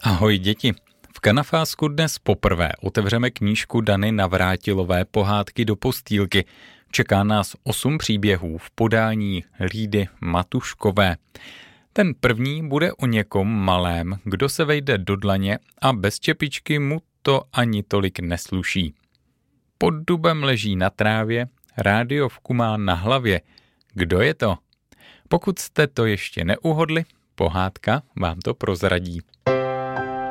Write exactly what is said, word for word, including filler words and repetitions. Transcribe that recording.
Ahoj děti. V Kanafásku dnes poprvé otevřeme knížku Dany Navrátilové Pohádky do postýlky. Čeká nás osm příběhů v podání Lídy Matuškové. Ten první bude o někom malém, kdo se vejde do dlaně a bez čepičky mu to ani tolik nesluší. Pod dubem leží na trávě, rádiovku má na hlavě. Kdo je to? Pokud jste to ještě neuhodli, pohádka vám to prozradí.